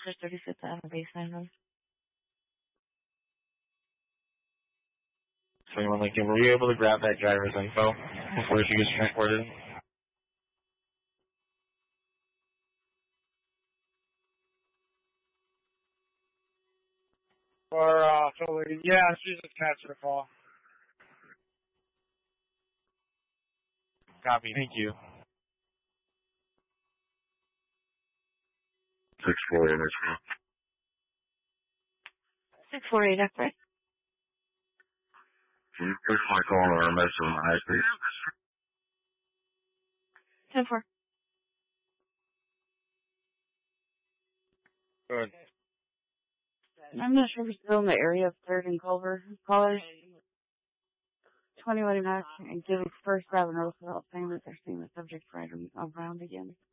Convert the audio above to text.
for 35th Avenue Baseline Road. 21 Lincoln, were you able to grab that driver's info before she gets transported? Yeah, she just catching the call. Copy, thank you. 648 X-ray. 648 X-ray. Can you push my call or a message on the high speed? 10-4. Good. I'm not sure if you're still in the area of 3rd and Culver. Callers 21 and up and giving first grab and roll without saying that they're seeing the subject right around again.